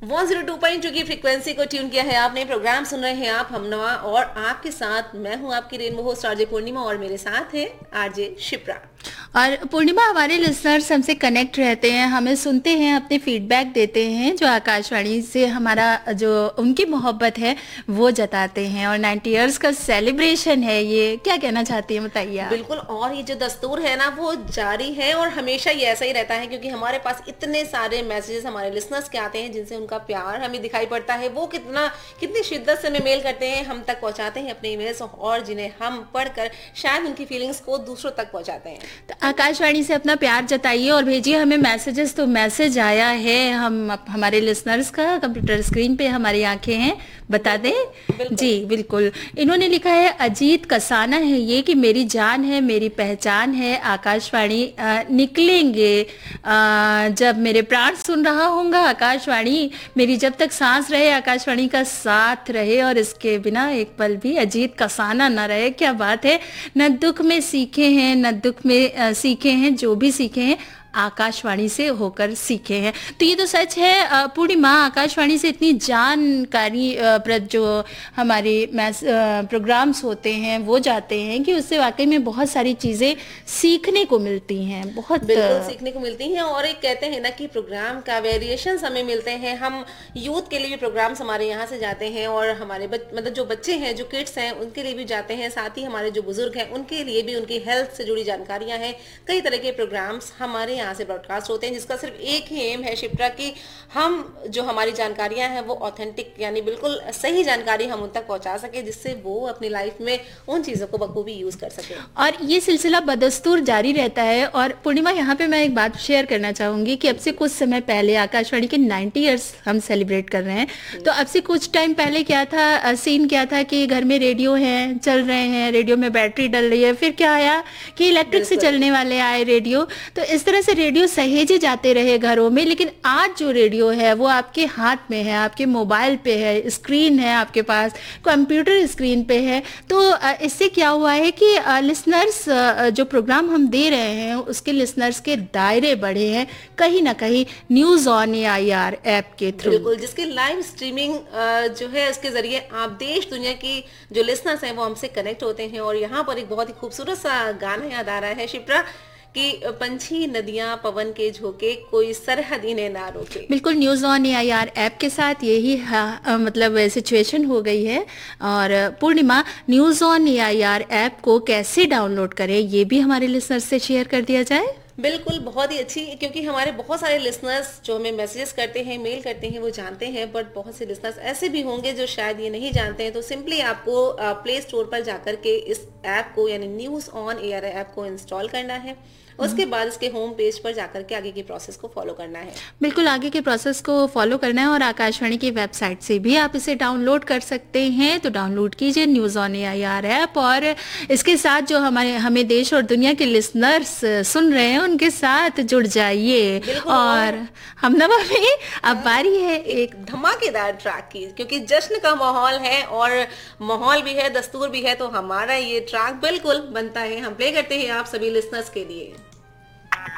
102.2 की फ्रीक्वेंसी को ट्यून किया है आपने। प्रोग्राम सुन रहे हैं आप हमनवा और आपके साथ मैं हूं आपकी रेनबो होस्ट आरजे पूर्णिमा और मेरे साथ है आरजे शिप्रा। और पूर्णिमा, हमारे लिसनर्स हमसे कनेक्ट रहते हैं, हमें सुनते हैं, अपने फीडबैक देते हैं, जो आकाशवाणी से हमारा जो उनकी मोहब्बत है वो जताते हैं। और 90 इयर्स का सेलिब्रेशन है, ये क्या कहना चाहती हैं बताइए आप। बिल्कुल, और ये जो दस्तूर है ना वो जारी है और हमेशा ये ऐसा ही रहता है, क्योंकि हमारे पास इतने सारे मैसेजेस हमारे लिसनर्स के आते हैं जिनसे उनका प्यार हमें दिखाई पड़ता है। वो कितनी शिद्दत से हमें मेल करते हैं, हम तक पहुंचाते हैं अपने ईमेल्स, और जिन्हें हम पढ़कर शायद उनकी फीलिंग्स को दूसरों तक पहुंचाते हैं। तो आकाशवाणी से अपना प्यार जताइए और भेजिए हमें मैसेजेस। तो मैसेज आया है हमारे लिसनर्स का, कंप्यूटर स्क्रीन पे हमारी आंखें हैं, बता दें जी। बिल्कुल, इन्होंने लिखा है, अजीत कसाना है ये, कि मेरी जान है, मेरी पहचान है, आकाशवाणी निकलेंगे जब मेरे प्राण सुन रहा होगा आकाशवाणी, मेरी जब तक सांस रहे आकाशवाणी का साथ रहे, और इसके बिना एक पल भी अजीत कसाना न रहे। क्या बात है, न दुख में सीखे हैं, न दुख में सीखे हैं, जो भी सीखे हैं आकाशवाणी से होकर सीखे हैं। तो ये तो सच है पूर्णिमा, आकाशवाणी से इतनी जानकारी प्रद जो हमारे प्रोग्राम्स होते हैं वो जाते हैं कि उससे वाकई में बहुत सारी चीज़ें सीखने को मिलती हैं, बहुत बिल्कुल सीखने को मिलती हैं। और एक कहते हैं ना कि प्रोग्राम का वेरिएशंस हमें मिलते हैं। हम यूथ के लिए भी प्रोग्राम्स हमारे यहाँ से जाते हैं, और हमारे मतलब जो बच्चे हैं, जो किड्स हैं, उनके लिए भी जाते हैं। साथ ही हमारे जो बुजुर्ग हैं उनके लिए भी उनकी हेल्थ से जुड़ी जानकारियाँ हैं। कई तरह के प्रोग्राम्स हमारे यहाँ से ब्रॉडकास्ट होते हैं, जिसका सिर्फ एक ही एम है शिप्रा, कि हम जो हमारी जानकारियां हैं वो ऑथेंटिक यानी बिल्कुल सही जानकारी हम उन तक पहुंचा सके, जिससे वो अपनी लाइफ में उन चीजों को बखूबी यूज कर सके। और ये सिलसिला बदस्तूर जारी रहता है। और पूर्णिमा, यहाँ पे मैं एक बात शेयर करना चाहूंगी कि अब से कुछ समय पहले आकाशवाणी के 90 इयर्स हम सेलिब्रेट कर रहे हैं। तो अब से कुछ टाइम पहले क्या था, सीन क्या था कि घर में रेडियो है, चल रहे हैं, रेडियो में बैटरी डल रही है, फिर क्या आया कि इलेक्ट्रिक से चलने वाले आए रेडियो। तो इस तरह से रेडियो सहेजे जाते रहे घरों में। लेकिन आज जो रेडियो है वो आपके हाथ में है, आपके मोबाइल पे है, स्क्रीन है आपके पास, कंप्यूटर स्क्रीन पे है। तो इससे क्या हुआ है कि लिसनर्स जो प्रोग्राम हम दे रहे हैं उसके लिसनर्स के दायरे बढ़े हैं, कहीं ना कहीं न्यूज ऑन AIR ऐप के थ्रू। बिल्कुल, जिसके लाइव स्ट्रीमिंग जो है उसके जरिए आप देश दुनिया की जो लिसनर्स हैं वो हमसे कनेक्ट होते हैं। और यहाँ पर एक बहुत ही खूबसूरत सा गाना याद आ रहा है शिप्रा, कि पंछी नदियां पवन के झोंके, कोई सरहद इन्हें ना रोके। बिल्कुल, न्यूज़ ऑन AIR ऐप के साथ यही मतलब सिचुएशन हो गई है। और पूर्णिमा, न्यूज़ ऑन AIR ऐप को कैसे डाउनलोड करें ये भी हमारे लिसनर्स से शेयर कर दिया जाए। बिल्कुल, बहुत ही अच्छी, क्योंकि हमारे बहुत सारे लिसनर्स जो हमें मैसेजेस करते हैं, मेल करते हैं, वो जानते हैं, बट बहुत से लिसनर्स ऐसे भी होंगे जो शायद ये नहीं जानते हैं। तो सिंपली आपको प्ले स्टोर पर जाकर के इस ऐप को यानी न्यूज़ ऑन AIR ऐप को इंस्टॉल करना है। उसके बाद इसके होम पेज पर जाकर के आगे की प्रोसेस को फॉलो करना है। बिल्कुल, आगे के प्रोसेस को फॉलो करना है। और आकाशवाणी की वेबसाइट से भी आप इसे डाउनलोड कर सकते हैं। तो डाउनलोड कीजिए न्यूज़ ऑन AIR ऐप, और इसके साथ जो हमें देश और दुनिया के लिसनर्स सुन रहे हैं उनके साथ जुड़ जाइए। और हमनवा में अब बारी है एक धमाकेदार ट्रैक की, क्योंकि जश्न का माहौल है और माहौल भी है, दस्तूर भी है, तो हमारा ये ट्रैक बिल्कुल बनता है। हम प्ले करते हैं आप सभी लिसनर्स के लिए।